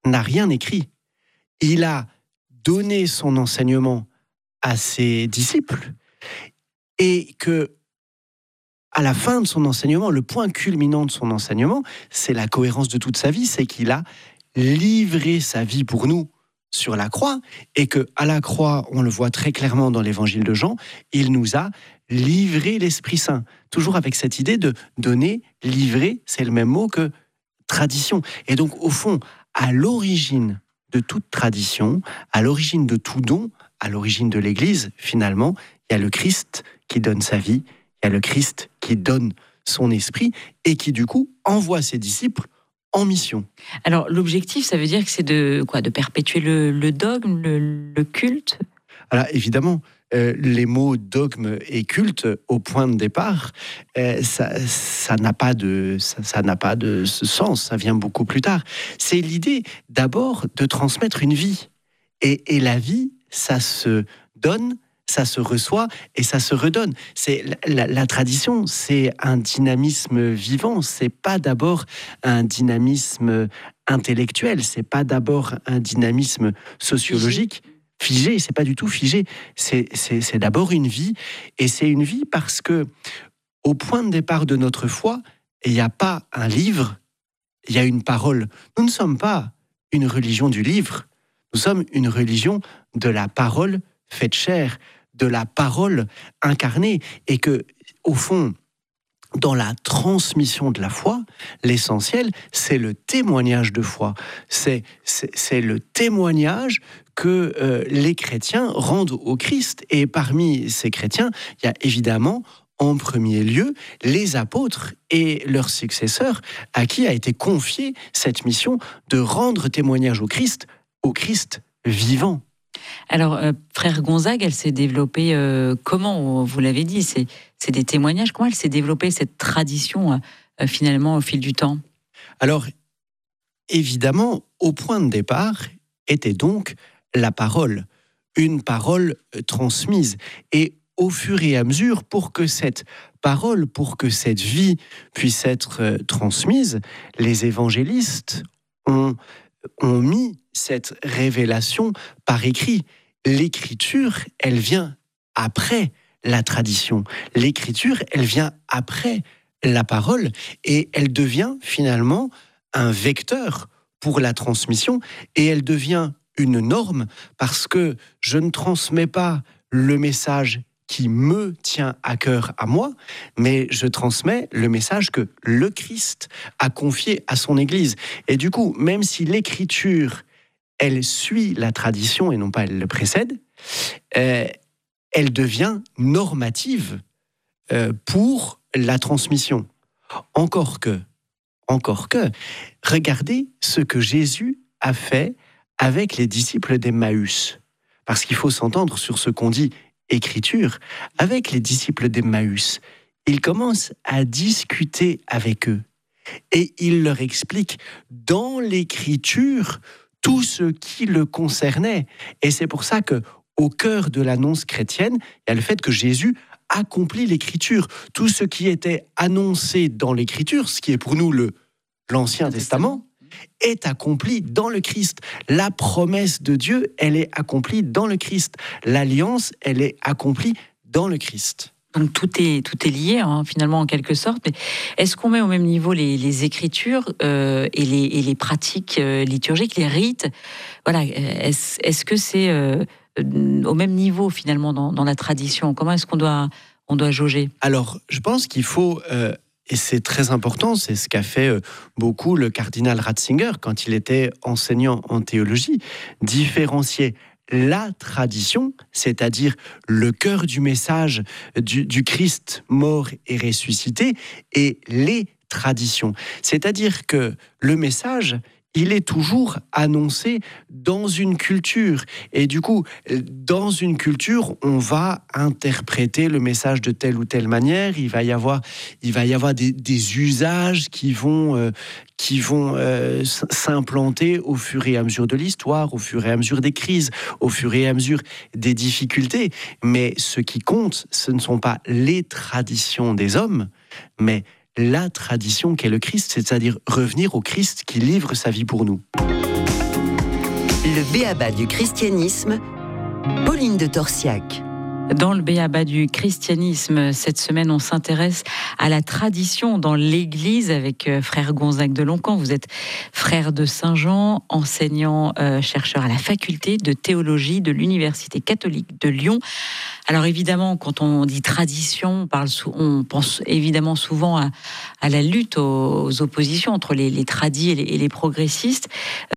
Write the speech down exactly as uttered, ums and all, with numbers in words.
n'a rien écrit. Il a donné son enseignement à ses disciples et que, à la fin de son enseignement, le point culminant de son enseignement, c'est la cohérence de toute sa vie, c'est qu'il a livré sa vie pour nous sur la croix et que à la croix, on le voit très clairement dans l'évangile de Jean, il nous a livré l'Esprit Saint. Toujours avec cette idée de donner, livrer, c'est le même mot que tradition. Et donc, au fond, à l'origine de toute tradition, à l'origine de tout don, à l'origine de l'Église, finalement, il y a le Christ qui donne sa vie, il y a le Christ qui donne son esprit et qui, du coup, envoie ses disciples en mission. Alors, l'objectif, ça veut dire que c'est de, quoi, de perpétuer le, le dogme, le, le culte ? Alors, évidemment, euh, les mots dogme et culte, au point de départ, euh, ça, ça n'a pas de, ça, ça n'a pas de ce sens, ça vient beaucoup plus tard. C'est l'idée, d'abord, de transmettre une vie. Et, et la vie, ça se donne, ça se reçoit et ça se redonne. C'est la, la, la tradition, c'est un dynamisme vivant. C'est pas d'abord un dynamisme intellectuel. C'est pas d'abord un dynamisme sociologique figé. C'est pas du tout figé. C'est, c'est, c'est d'abord une vie, et c'est une vie parce que au point de départ de notre foi, il n'y a pas un livre, il y a une parole. Nous ne sommes pas une religion du livre. Nous sommes une religion de la parole faite chair, de la parole incarnée, et que, au fond, dans la transmission de la foi, l'essentiel, c'est le témoignage de foi. C'est, c'est, c'est le témoignage que euh, les chrétiens rendent au Christ. Et parmi ces chrétiens, il y a évidemment, en premier lieu, les apôtres et leurs successeurs, à qui a été confiée cette mission de rendre témoignage au Christ, au Christ vivant. Alors, euh, Frère Gonzague, elle s'est développée euh, comment ? Vous l'avez dit, c'est, c'est des témoignages. Comment elle s'est développée, cette tradition, euh, finalement, au fil du temps ? Alors, évidemment, au point de départ était donc la parole, une parole transmise. Et au fur et à mesure, pour que cette parole, pour que cette vie puisse être transmise, les évangélistes ont, ont mis cette révélation par écrit. L'écriture, elle vient après la tradition. L'écriture, elle vient après la parole et elle devient finalement un vecteur pour la transmission et elle devient une norme parce que je ne transmets pas le message qui me tient à cœur à moi, mais je transmets le message que le Christ a confié à son Église. Et du coup, même si l'écriture, elle suit la tradition et non pas elle le précède, euh, elle devient normative euh, pour la transmission. Encore que, encore que, regardez ce que Jésus a fait avec les disciples d'Emmaüs. Parce qu'il faut s'entendre sur ce qu'on dit écriture. Avec les disciples d'Emmaüs, il commence à discuter avec eux. Et il leur explique dans l'écriture tout ce qui le concernait. Et c'est pour ça que, au cœur de l'annonce chrétienne, il y a le fait que Jésus accomplit l'écriture. Tout ce qui était annoncé dans l'écriture, ce qui est pour nous le, l'Ancien Testament, est accompli dans le Christ. La promesse de Dieu, elle est accomplie dans le Christ. L'alliance, elle est accomplie dans le Christ. Donc tout est, tout est lié, hein, finalement, en quelque sorte. Mais est-ce qu'on met au même niveau les, les écritures euh, et, les, et les pratiques euh, liturgiques, les rites ? Voilà, est-ce, est-ce que c'est euh, au même niveau, finalement, dans, dans la tradition ? Comment est-ce qu'on doit, on doit jauger ? Alors, je pense qu'il faut... Euh, et c'est très important, c'est ce qu'a fait euh, beaucoup le cardinal Ratzinger quand il était enseignant en théologie, différencier la tradition, c'est-à-dire le cœur du message du, du Christ mort et ressuscité, et les traditions. C'est-à-dire que le message, il est toujours annoncé dans une culture. Et du coup, dans une culture, on va interpréter le message de telle ou telle manière. Il va y avoir, il va y avoir des, des usages qui vont, euh, qui vont euh, s'implanter au fur et à mesure de l'histoire, au fur et à mesure des crises, au fur et à mesure des difficultés. Mais ce qui compte, ce ne sont pas les traditions des hommes, mais la tradition qu'est le Christ, c'est-à-dire revenir au Christ qui livre sa vie pour nous. Le b.a.-ba du christianisme, Pauline de Torsiac. Dans le b.a.-ba du christianisme, cette semaine, on s'intéresse à la tradition dans l'Église avec euh, frère Gonzague de Loncan. Vous êtes frère de Saint-Jean, enseignant, euh, chercheur à la faculté de théologie de l'Université catholique de Lyon. Alors évidemment, quand on dit tradition, on, parle sou- on pense évidemment souvent à, à la lutte, aux, aux oppositions entre les, les tradis et les, et les progressistes.